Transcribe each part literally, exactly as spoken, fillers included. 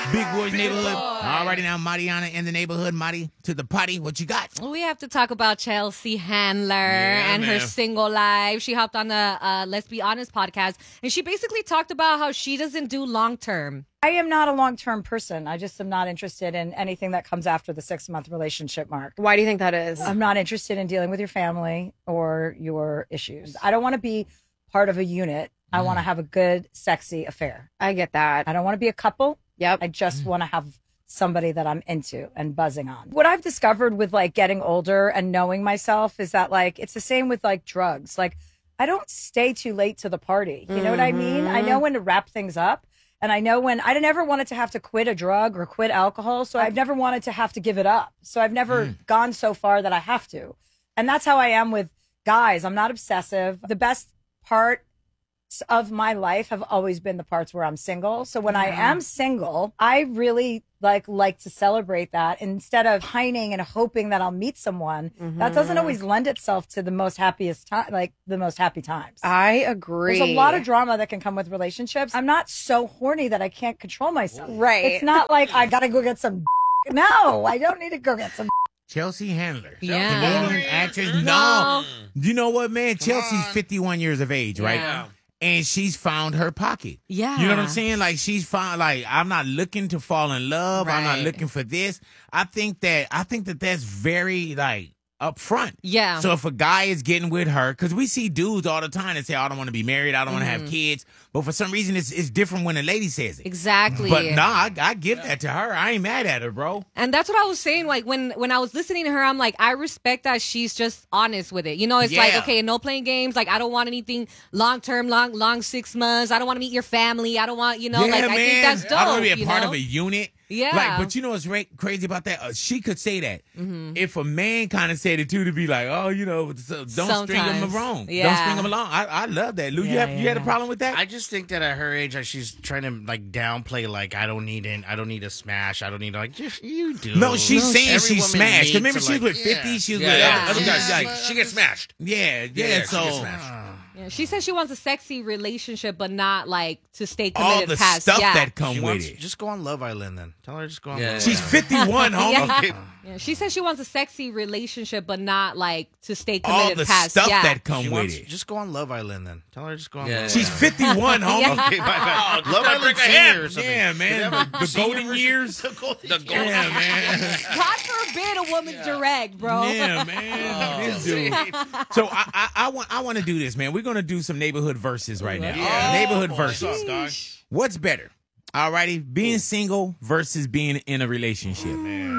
Big Boys Neighborhood. All righty now, Mariana in the neighborhood. Mari, to the potty. What you got? We have to talk about Chelsea Handler Yeah, and man. her single life. She hopped on the uh, Let's Be Honest podcast, and she basically talked about how she doesn't do long-term. I am not a long-term person. I just am not interested in anything that comes after the six-month relationship mark. Why do you think that is? I'm not interested in dealing with your family or your issues. I don't want to be part of a unit. I want to have a good, sexy affair. I get that. I don't want to be a couple. Yep. I just want to have somebody that I'm into and buzzing on. What I've discovered with like getting older and knowing myself is that like it's the same with like drugs. Like I don't stay too late to the party. You know what I mean? I know when to wrap things up. And I know when I never wanted to have to quit a drug or quit alcohol. So I've never wanted to have to give it up. So I've never mm. gone so far that I have to. And that's how I am with guys. I'm not obsessive. The best part of my life have always been the parts where I'm single. So when yeah. I am single, I really like like to celebrate that instead of pining and hoping that I'll meet someone. Mm-hmm. That doesn't always lend itself to the most happiest time, like the most happy times. I agree. There's a lot of drama that can come with relationships. I'm not so horny that I can't control myself. Right. It's not like I gotta go get some. No, I don't need to go get some. Chelsea Handler. Yeah. Comedian, actress. No. You know what, man? Chelsea's fifty-one years of age, right? Yeah. And she's found her pocket. Yeah. You know what I'm saying? Like, she's found, like, I'm not looking to fall in love. I'm not Right. looking for this. I think that, I think that that's very, like, upfront. Yeah. So if a guy is getting with her, because we see dudes all the time that say, oh, I don't want to be married. I don't want to have kids. But for some reason, it's, it's different when a lady says it. Exactly. But nah, I, I give that to her. I ain't mad at her, bro. And that's what I was saying. Like when when I was listening to her, I'm like, I respect that she's just honest with it. You know, it's like, Yeah. okay, no playing games. Like I don't want anything long term, long long six months. I don't want to meet your family. I don't want, you know, Yeah, like man. I think that's dope. I don't want to be a you part know? of a unit. Yeah. Like, but you know what's ra- crazy about that? Uh, she could say that. Mm-hmm. If a man kind of said it too, to be like, oh, you know, so don't string him Sometimes. along. Don't Yeah. string him along. I, I love that. Lou, you Yeah, have you had a yeah. problem with that? I just think that at her age, like, she's trying to like downplay, like I don't need it, I don't need a smash, I don't need like just you do. no, she's No, saying every she woman smashed. needs Remember, to, she was like, with fifty. yeah. She was Yeah, with yeah. other Yeah. guys. Like, Like, she gets smashed. yeah, yeah. Yeah, she so gets smashed. Yeah, she says she wants a sexy relationship, but not like to stay all committed the past. stuff yeah. that come She with wants, it. just go on Love Island then. Tell her to just go on. Yeah, Love yeah. She's Island. fifty-one, homie. Yeah. Okay. Yeah, she says she wants a sexy relationship, but not like to stay All committed the past. stuff yeah. that come She with wants, it. just go on Love Island then. Tell her to just go on. Yeah, Love yeah. She's Island. fifty-one, homie. Yeah. Okay, bye bye. Love gotta Island break her Senior hand. or something. Yeah, They man. have a The senior golden version? years. The golden The years. golden- Yeah, man. God forbid a woman's direct, bro. Yeah, man. This dude. So I, I, I want I want to do this, man. We're gonna do some neighborhood verses right now. Yeah. Neighborhood Oh, verses. what's up, dog? What's better? Alrighty, being single versus being in a relationship.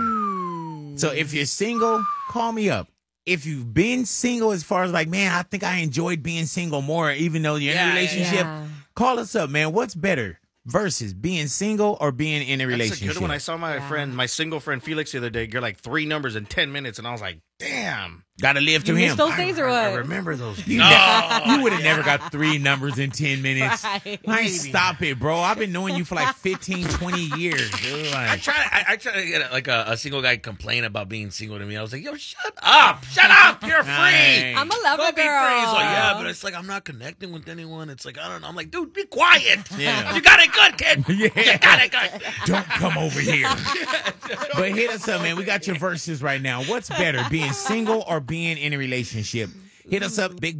So if you're single, call me up. If you've been single, as far as like, man, I think I enjoyed being single more, even though you're in a Yeah, relationship, yeah. call us up, man. What's better versus being single or being in a That's relationship? a good one. I saw my Yeah. friend, my single friend Felix the other day. You're like three numbers in ten minutes, and I was like, damn. Gotta live to You him. missed those I, days or I- I what? remember those. You, days. ne- you would have never got three numbers in ten minutes. Right. Like, stop it, bro. I've been knowing you for like fifteen, twenty years, dude. I Like, try. I, I try to get like a, a single guy complain about being single to me. I was like, "Yo, shut up! Shut up! You're free. Nice. I'm a lover Go be free." girl. He's like, "Yeah, but it's like I'm not connecting with anyone. It's like I don't know." I'm like, "Dude, be quiet. Yeah. You got it good, kid. Yeah. You got it good." don't come over here. But hit us up, man. We got your verses right now. What's better, being single or being in a relationship? Hit us up, Big